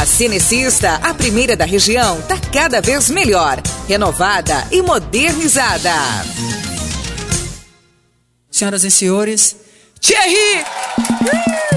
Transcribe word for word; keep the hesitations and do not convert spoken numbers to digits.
A Cinecista, a primeira da região, tá cada vez melhor, renovada e modernizada. Senhoras e senhores, Thierry!